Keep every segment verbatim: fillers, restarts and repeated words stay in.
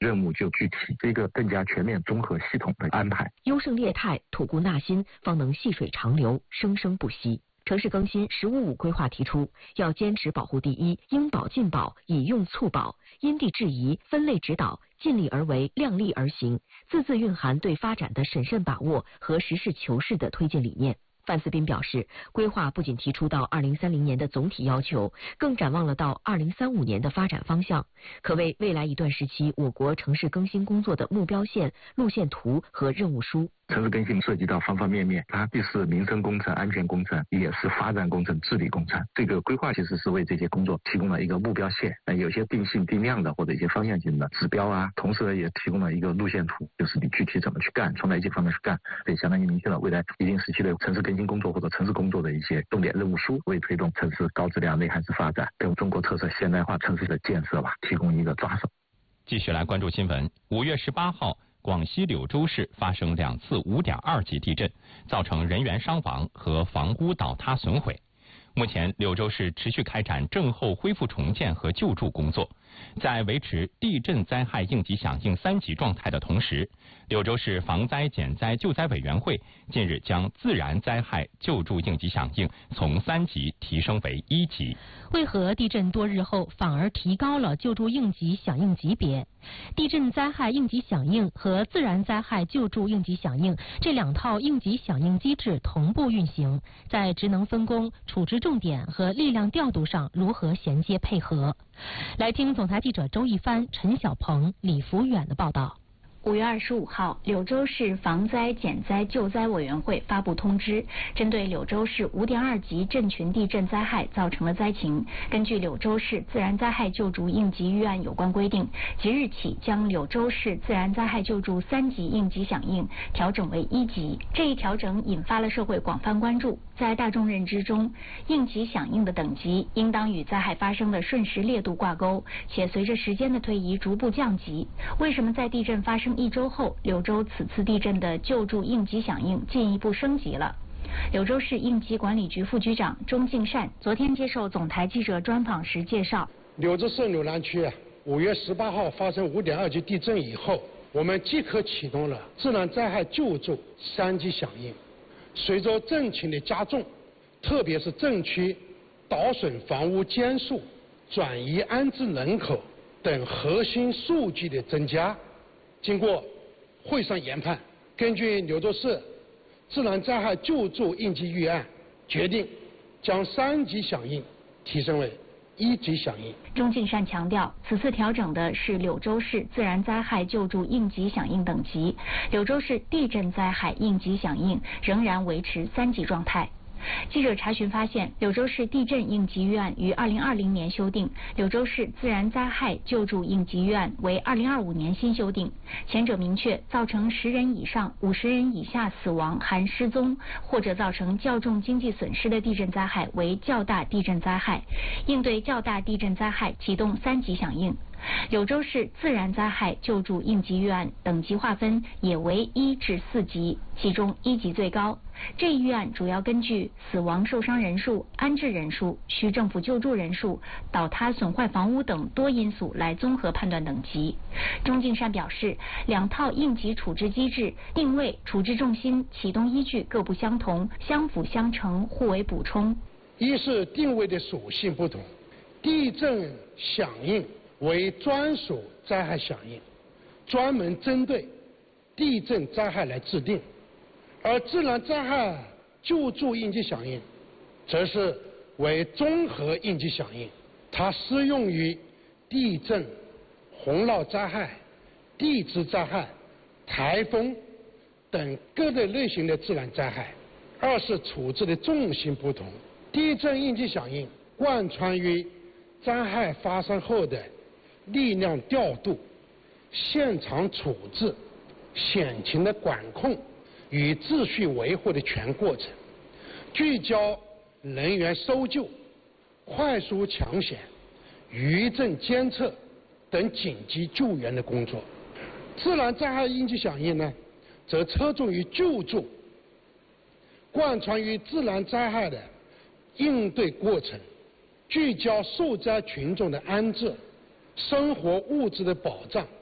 任务就具体，是一个更加全面、综合、系统的安排。 优胜劣汰，吐故纳新，方能细水长流，生生不息。城市更新“十五五”规划提出，要坚持保护第一，应保尽保，以用促保，因地制宜，分类指导，尽力而为，量力而行，字字蕴含对发展的审慎把握和实事求是的推进理念。范思斌表示，规划不仅提出到二零三零年的总体要求，更展望了到二零三五年的发展方向，可谓未来一段时期我国城市更新工作的目标线、路线图和任务书。 城市更新涉及到方方面面，它既是民生工程、安全工程，也是发展工程、治理工程。这个规划其实是为这些工作提供了一个目标线，有些定性定量的或者一些方向性的指标啊，同时呢也提供了一个路线图，就是你具体怎么去干，从哪些方面去干，也相当于明确了未来一定时期的城市更新工作或者城市工作的一些重点任务书，为推动城市高质量内涵式发展，跟中国特色现代化城市的建设吧，提供一个抓手。 继续来关注新闻，五月十八号。广西柳州市发生两次五点二级地震，造成人员伤亡和房屋倒塌损毁。目前，柳州市持续开展震后恢复重建和救助工作。在维持地震灾害应急响应三级状态的同时，柳州市防灾减灾救灾委员会近日将自然灾害救助应急响应从三级提升为一级。 为何地震多日后反而提高了救助应急响应级别？地震灾害应急响应和自然灾害救助应急响应这两套应急响应机制同步运行，在职能分工、处置重点和力量调度上如何衔接配合？来听总台记者周一帆、陈小鹏、李福远的报道。 五月二十五号，柳州市防灾减灾救灾委员会发布通知，针对柳州市五点二级震群地震灾害造成的灾情，根据柳州市自然灾害救助应急预案有关规定，即日起将柳州市自然灾害救助三级应急响应调整为一级。这一调整引发了社会广泛关注。在大众认知中，应急响应的等级应当与灾害发生的瞬时烈度挂钩，且随着时间的推移逐步降级。为什么在地震发生一周后，柳州此次地震的救助应急响应进一步升级了？柳州市应急管理局副局长钟敬善昨天接受总台记者专访时介绍， 柳州市柳南区啊，五月十八号发生五点二级地震以后，我们即刻启动了自然灾害救助三级响应。随着震情的加重，特别是震区倒损房屋间数、转移安置人口等核心数据的增加，经过会上研判，根据柳州市自然灾害救助应急预案，决定将三级响应提升为一级响应。 钟敬善强调，此次调整的是柳州市自然灾害救助应急响应等级，柳州市地震灾害应急响应仍然维持三级状态。记者查询发现，柳州市地震应急预案于二零二零年修订，柳州市自然灾害救助应急预案为二零二五年新修订。前者明确造成十人以上五十人以下死亡含失踪或者造成较重经济损失的地震灾害为较大地震灾害，应对较大地震灾害启动三级响应。柳州市自然灾害救助应急预案等级划分也为一至四级，其中一级最高。这一预案主要根据死亡受伤人数、安置人数、需政府救助人数、倒塌损坏房屋等多因素来综合判断等级。钟敬善表示，两套应急处置机制定位、处置重心、启动依据各不相同，相辅相成，互为补充。 一是定位的属性不同，地震响应为专属灾害响应，专门针对地震灾害来制定，而自然灾害救助应急响应则是为综合应急响应，它适用于地震、洪涝灾害、地质灾害、台风等各类类型的自然灾害。二是处置的重心不同，地震应急响应贯穿于灾害发生后的力量调度、现场处置、险情的管控与秩序维护的全过程，聚焦人员搜救、快速抢险、余震监测等紧急救援的工作。自然灾害应急响应呢，则侧重于救助，贯穿于自然灾害的应对过程，聚焦受灾群众的安置、生活物资的保障、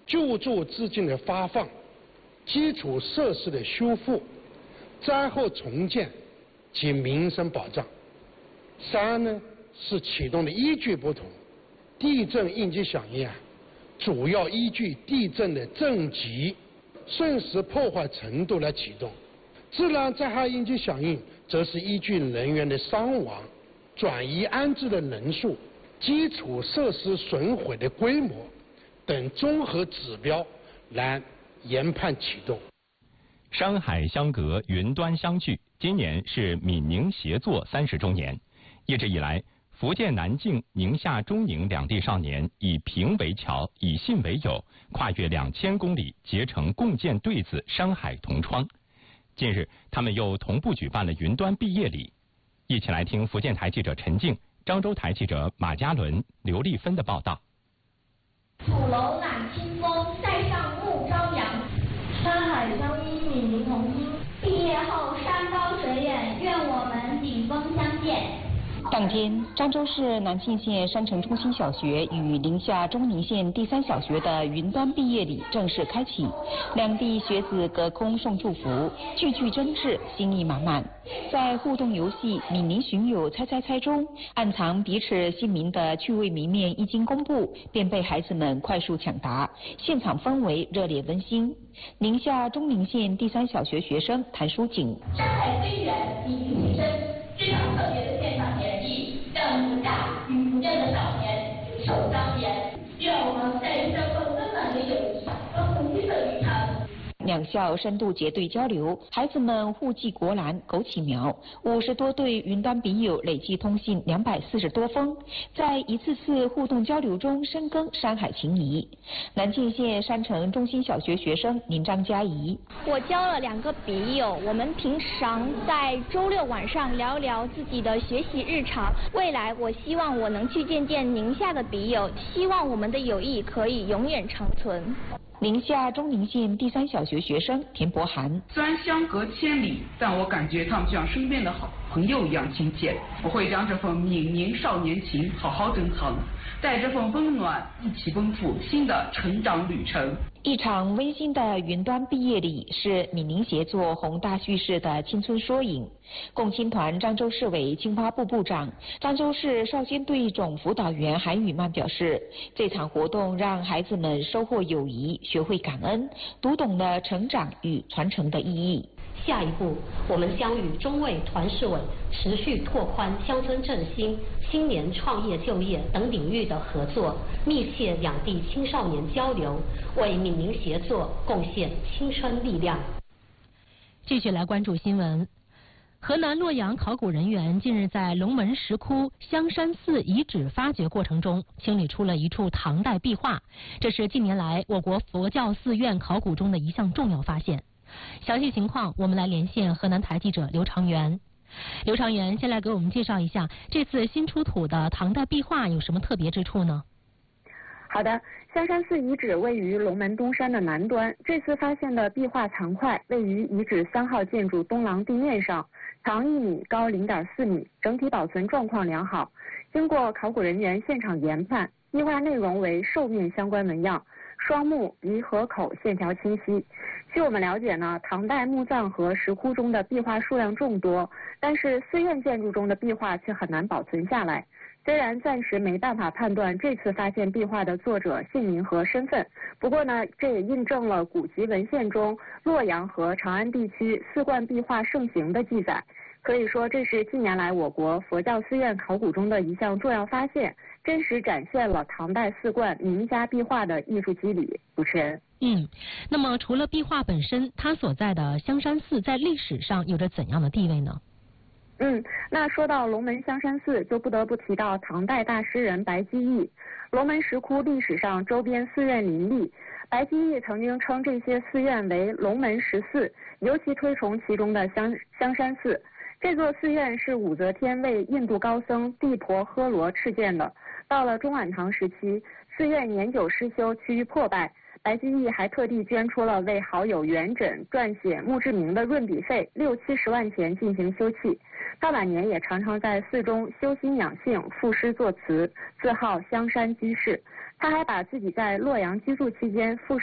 救助资金的发放、基础设施的修复、灾后重建及民生保障。三呢是启动的依据不同，地震应急响应啊，主要依据地震的震级、瞬时破坏程度来启动；自然灾害应急响应则是依据人员的伤亡、转移安置的人数、基础设施损毁的规模等综合指标来研判启动。 山海相隔，云端相聚，今年是闽宁协作三十周年。一直以来，福建南靖、宁夏中宁两地少年以平为桥，以信为友，跨越两千公里，结成共建对子，山海同窗。近日，他们又同步举办了云端毕业礼。一起来听福建台记者陈静、漳州台记者马嘉伦、刘丽芬的报道。 楚楼揽清风，塞上暮朝阳，山海相依，闽宁同音。毕业后山高水远，愿我们顶峰相见。 当天，漳州市南靖县山城中心小学与宁夏中宁县第三小学的云端毕业礼正式开启，两地学子隔空送祝福，句句真挚，心意满满。在互动游戏“闽宁寻友猜猜猜”中，暗藏彼此姓名的趣味谜面一经公布，便被孩子们快速抢答，现场氛围热烈温馨。宁夏中宁县第三小学学生谭淑锦： 山海虽远，彼此情深。这场特别的现场演绎，让宁夏与福建的少年携手相连，愿我们在这份温暖的友谊和不屈的旅程。 两校深度结对交流，孩子们互寄国兰、枸杞苗，五十多对云端笔友累计通信两百四十多封，在一次次互动交流中深耕山海情谊。南靖县山城中心小学学生林张佳怡： 我交了两个笔友，我们平常在周六晚上聊聊自己的学习日常。未来我希望我能去见见宁夏的笔友，希望我们的友谊可以永远长存。 宁夏中宁县第三小学学生田博涵： 虽然相隔千里，但我感觉他们就像身边的好朋友一样亲切。我会将这份闽宁少年情好好珍藏，带这份温暖一起奔赴新的成长旅程。 一场温馨的云端毕业礼是闽宁协作宏大叙事的青春缩影。共青团漳州市委青花部部长、漳州市少先队总辅导员韩宇曼表示，这场活动让孩子们收获友谊，学会感恩，读懂了成长与传承的意义。 下一步，我们将与中卫团市委持续拓宽乡村振兴、青年创业就业等领域的合作，密切两地青少年交流，为闽宁协作贡献青春力量。 继续来关注新闻。河南洛阳考古人员近日在龙门石窟香山寺遗址发掘过程中，清理出了一处唐代壁画，这是近年来我国佛教寺院考古中的一项重要发现。详细情况，我们来连线河南台记者刘长元。刘长元，先来给我们介绍一下这次新出土的唐代壁画有什么特别之处呢？ 好的，香山寺遗址位于龙门东山的南端，这次发现的壁画残块位于遗址三号建筑东廊地面上，长一米，高零点四米，整体保存状况良好。经过考古人员现场研判，壁画内容为兽面相关纹样，双目、鼻、合口线条清晰。据我们了解呢，唐代墓葬和石窟中的壁画数量众多，但是寺院建筑中的壁画却很难保存下来。虽然暂时没办法判断这次发现壁画的作者姓名和身份，不过呢，这也印证了古籍文献中洛阳和长安地区寺观壁画盛行的记载。可以说，这是近年来我国佛教寺院考古中的一项重要发现，真实展现了唐代寺观名家壁画的艺术肌理。主持人。 嗯，那么除了壁画本身，它所在的香山寺在历史上有着怎样的地位呢？ 嗯，那说到龙门香山寺，就不得不提到唐代大诗人白居易。龙门石窟历史上周边寺院林立，白居易曾经称这些寺院为龙门十寺，尤其推崇其中的香香山寺。这座寺院是武则天为印度高僧地婆诃罗敕建的。到了中晚唐时期，寺院年久失修，趋于破败。白居易还特地捐出了为好友元稹撰写墓志铭的润笔费六七十万钱进行修葺。到晚年也常常在寺中修心养性，赋诗作词，自号香山居士。 他还把自己在洛阳居住期间付